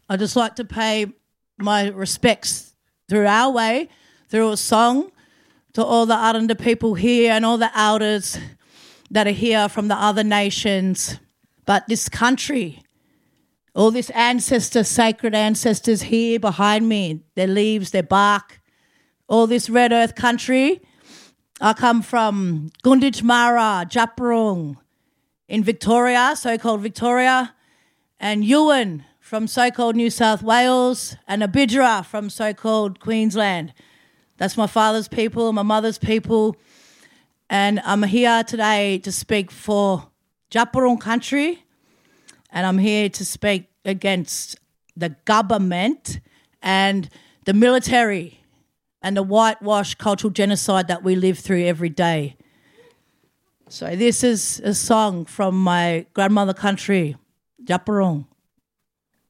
I'd just like to pay my respects through our way, through a song, to all the Aranda people here and all the elders that are here from the other nations. But this country, all these ancestors, sacred ancestors here behind me, their leaves, their bark, all this red earth country. I come from Gunditjmara, Djapurrung in Victoria, so-called Victoria, and Yuin from so-called New South Wales, and Abidjara from so-called Queensland. That's my father's people, my mother's people, and I'm here today to speak for Djapurrung country, and I'm here to speak against the government and the military and the whitewash cultural genocide that we live through every day. So this is a song from my grandmother country, Djapurrung.